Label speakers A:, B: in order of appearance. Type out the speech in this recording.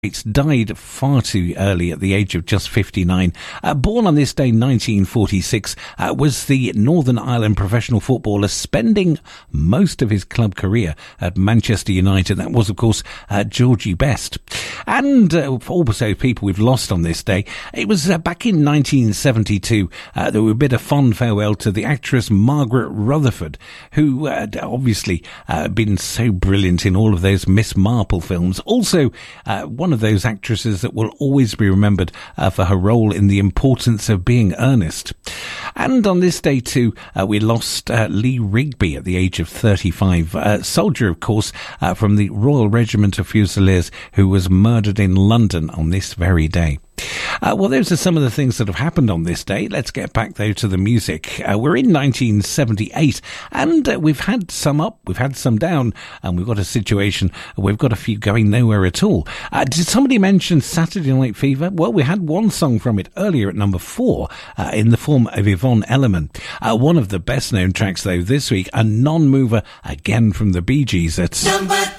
A: died far too early at the age of just 59. Born on this day 1946, was the Northern Ireland professional footballer, spending most of his club career at Manchester United. That was, of course, Georgie Best. And also people we've lost on this day. It was back in 1972 that we bid a fond farewell to the actress Margaret Rutherford, who had obviously been so brilliant in all of those Miss Marple films. Also, one of those actresses that will always be remembered for her role in The Importance of Being Earnest. And on this day too, we lost Lee Rigby at the age of 35, soldier, of course, from the Royal Regiment of Fusiliers, who was murdered in London on this very day. Well, those are some of the things that have happened on this day. Let's get back, though, to the music. We're in 1978, and we've had some up, we've had some down, and we've got a situation, we've got a few going nowhere at all. Did somebody mention Saturday Night Fever? Well, we had one song from it earlier at number 4, in the form of Yvonne Elliman. One of the best-known tracks, though, this week, a non-mover, again from the Bee Gees. That's
B: number